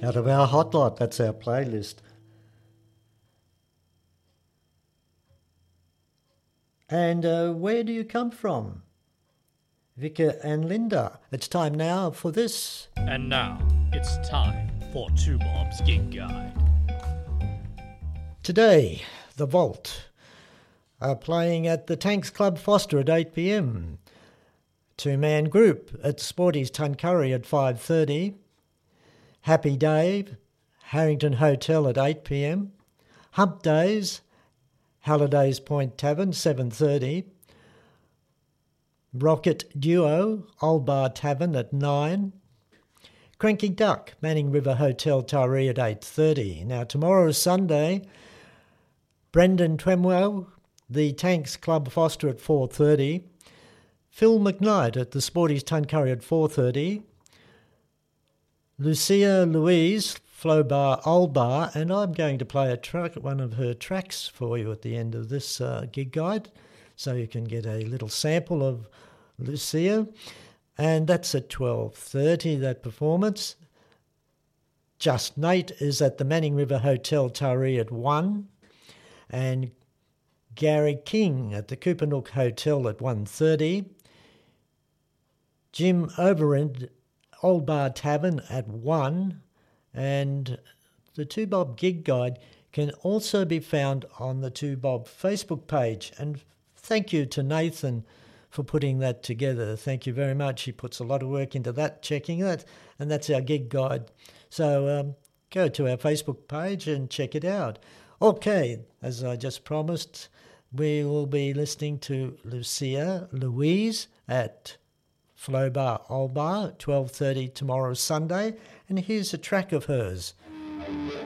out of our Hot Lot. That's our playlist. And where do you come from? Vika and Linda. It's time now for this. And now, it's time for Two Bob's Gig Guide. Today, The Vault are playing at the Tanks Club Foster at 8 p.m. Two-man group at Sporty's Tuncurry at 5:30. Happy Dave, Harrington Hotel at 8 p.m. Hump Days, Halliday's Point Tavern, 7:30. Rocket Duo, Old Bar Tavern at 9. Cranky Duck, Manning River Hotel, Taree at 8:30. Now tomorrow is Sunday. Brendan Twemwell, the Tanks Club Foster at 4:30. Phil McKnight at the Sporty's Tuncurry at 4:30. Lucia Louise, Flow Bar, Old Bar, and I'm going to play one of her tracks for you at the end of this gig guide, so you can get a little sample of Lucia, and that's at 12:30, that performance. Just Nate is at the Manning River Hotel, Taree at 1, and Gary King at the Coopanook Hotel at 1:30. Jim Overend, Old Bar Tavern at 1, and the Two Bob Gig Guide can also be found on the Two Bob Facebook page. And thank you to Nathan for putting that together. Thank you very much. He puts a lot of work into that, checking that, and that's our gig guide. So go to our Facebook page and check it out. Okay, as I just promised, we will be listening to Lucia Louise at Flow Bar, Old Bar, 12:30 tomorrow, Sunday. And here's a track of hers,